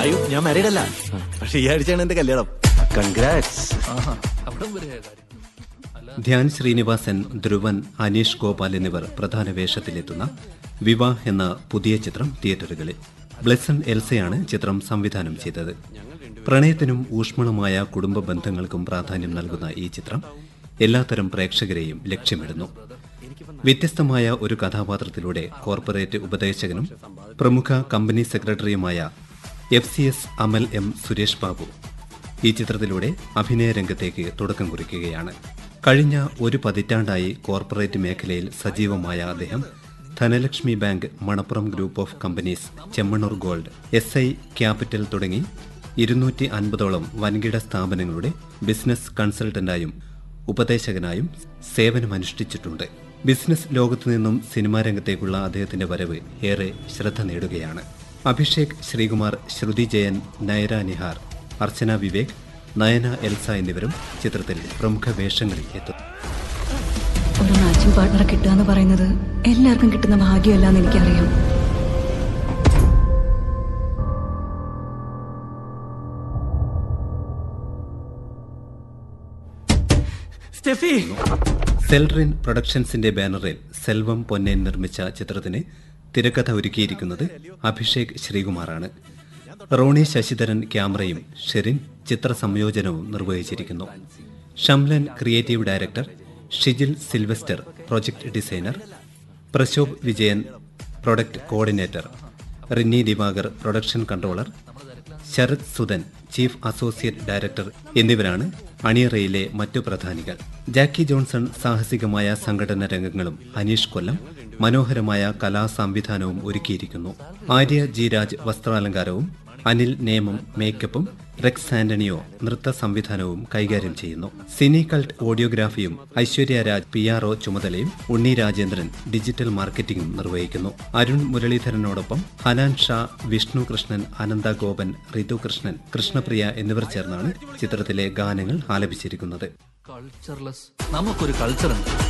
അയ്യോ, ഞാൻ മാരീഡ് അല്ല. പക്ഷെ ഈ ആഴ്ചയാണ് എന്റെ കല്യാണം. കൺഗ്രാറ്റ്സ്. ധ്യാൻ ശ്രീനിവാസൻ, ധ്രുവൻ, അനീഷ് ഗോപാൽ എന്നിവർ പ്രധാന വേഷത്തിലെത്തുന്ന വിവാഹ് എന്ന പുതിയ ചിത്രം തിയേറ്ററുകളിൽ. ബ്ലെസൺ എൽസയാണ് ചിത്രം സംവിധാനം ചെയ്തത്. പ്രണയത്തിനും ഊഷ്മളമായ കുടുംബ ബന്ധങ്ങൾക്കും പ്രാധാന്യം നൽകുന്ന ഈ ചിത്രം എല്ലാത്തരം പ്രേക്ഷകരെയും ലക്ഷ്യമിടുന്നു. വ്യത്യസ്തമായ ഒരു കഥാപാത്രത്തിലൂടെ കോർപ്പറേറ്റ് ഉപദേശകനും പ്രമുഖ കമ്പനി സെക്രട്ടറിയുമായ FCS അമൽ M സുരേഷ് ബാബു ഈ ചിത്രത്തിലൂടെ അഭിനയ രംഗത്തേക്ക് തുടക്കം കുറിക്കുകയാണ്. കഴിഞ്ഞ ഒരു പതിറ്റാണ്ടായി കോർപ്പറേറ്റ് മേഖലയിൽ സജീവമായ അദ്ദേഹം Dhanlaxmi bank, Manappuram group of companies, Chemmanur gold, SI capital തുടങ്ങി 250ഓളം വൻകിട സ്ഥാപനങ്ങളുടെ ബിസിനസ് കൺസൾട്ടന്റായും ഉപദേശകനായും സേവനമനുഷ്ഠിച്ചിട്ടുണ്ട്. ബിസിനസ് ലോകത്തു നിന്നും സിനിമാ രംഗത്തേക്കുള്ള അദ്ദേഹത്തിന്റെ വരവ് ഏറെ ശ്രദ്ധ നേടുകയാണ്. അഭിഷേക് ശ്രീകുമാർ, ശ്രുതി ജയൻ, നയര നിഹാർ, അർച്ചന വിവേക്, നയന എൽസ എന്നിവരും ചിത്രത്തിൽ പ്രമുഖ വേഷങ്ങളിൽ എത്തും. ഒരു മാച്ചിങ് പാർട്ണറെ കിട്ടുക എന്ന് പറയുന്നത് എല്ലാവർക്കും കിട്ടുന്ന ഭാഗ്യമല്ലെന്ന് എനിക്കറിയാം. സ്റ്റെഫി. സെൽറിൻ പ്രൊഡക്ഷൻസിന്റെ ബാനറിൽ സെൽവം പൊന്നേൻ നിർമ്മിച്ച ചിത്രത്തിന് തിരക്കഥ ഒരുക്കിയിരിക്കുന്നത് അഭിഷേക് ശ്രീകുമാറാണ്. റോണി ശശിധരൻ ക്യാമറയും ഷെറിൻ ചിത്ര സംയോജനവും നിർവഹിച്ചിരിക്കുന്നു. ഷംലൻ creative director, Shijil Sylvester project designer, Prashobh Vijayan product coordinator, Rinni Diwakar production controller, Sarath Sudan chief associate director എന്നിവരാണ് അണിയറയിലെ മറ്റു പ്രധാനികൾ. ജാക്കി ജോൺസൺ സാഹസികമായ സംഘടന രംഗങ്ങളും അനീഷ് കൊല്ലം മനോഹരമായ കലാസംവിധാനവും ഒരുക്കിയിരിക്കുന്നു. Arya G Raj വസ്ത്രാലങ്കാരവും Anil Nemom മേക്കപ്പും Rex Antonio നൃത്ത സംവിധാനവും കൈകാര്യം ചെയ്യുന്നു. സിനി കൾട്ട് ഓഡിയോഗ്രാഫിയും ഐശ്വര്യ രാജ് PRO ചുമതലയും ഉണ്ണി രാജേന്ദ്രൻ ഡിജിറ്റൽ മാർക്കറ്റിംഗും നിർവഹിക്കുന്നു. അരുൺ മുരളീധരനോടൊപ്പം ഹനാൻ ഷാ, വിഷ്ണു കൃഷ്ണൻ, അനന്ത ഗോപൻ, ഋതു കൃഷ്ണൻ, കൃഷ്ണപ്രിയ എന്നിവർ ചേർന്നാണ് ചിത്രത്തിലെ ഗാനങ്ങൾ ആലപിച്ചിരിക്കുന്നത്. നമുക്കൊരു കൾച്ചർ ഉണ്ട്.